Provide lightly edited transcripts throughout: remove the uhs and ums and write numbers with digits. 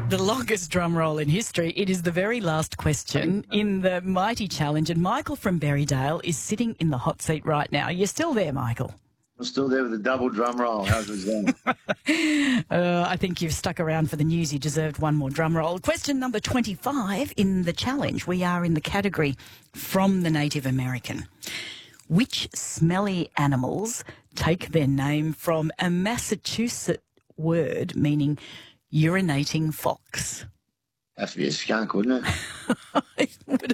The longest drum roll in history. It is the very last question in the mighty challenge, and Michael from Berrydale is sitting in the hot seat right now. You're still there, Michael? I'm still there with the double drum roll. How's it going? I think you've stuck around for the news. You deserved one more drum roll. Question number 25 in the challenge. We are in the category from the Native American. Which smelly animals take their name from a Massachusetts word meaning urinating fox? Have to be a skunk, wouldn't it?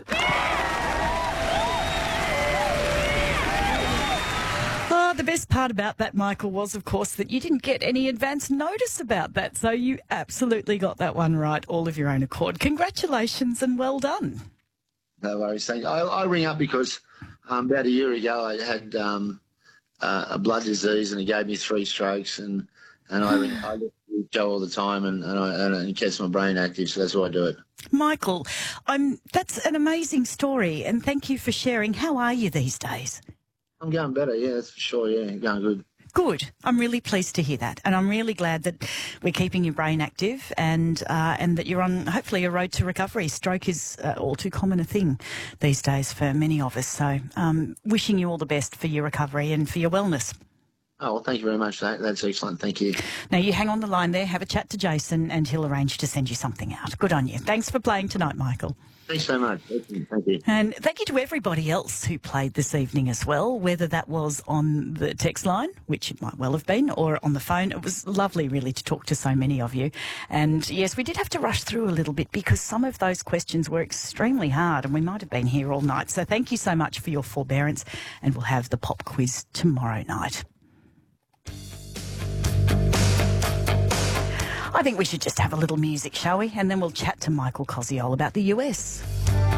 The best part about that, Michael, was, of course, that you didn't get any advance notice about that. So you absolutely got that one right, all of your own accord. Congratulations and well done. No worries. Thank you. I ring up because about a year ago I had a blood disease and it gave me 3 strokes, and I listen to Joe all the time and it keeps my brain active, so that's why I do it. Michael, that's an amazing story, and thank you for sharing. How are you these days? I'm going better, yeah, that's for sure, yeah, going good. Good. I'm really pleased to hear that, and I'm really glad that we're keeping your brain active and that you're on, hopefully, a road to recovery. Stroke is all too common a thing these days for many of us, so wishing you all the best for your recovery and for your wellness. Oh, well, thank you very much. That's excellent. Thank you. Now, you hang on the line there, have a chat to Jason, and he'll arrange to send you something out. Good on you. Thanks for playing tonight, Michael. Thanks so much. Thank you. And thank you to everybody else who played this evening as well, whether that was on the text line, which it might well have been, or on the phone. It was lovely, really, to talk to so many of you. And, yes, we did have to rush through a little bit because some of those questions were extremely hard and we might have been here all night. So thank you so much for your forbearance, and we'll have the pop quiz tomorrow night. I think we should just have a little music, shall we? And then we'll chat to Michael Koziol about the US.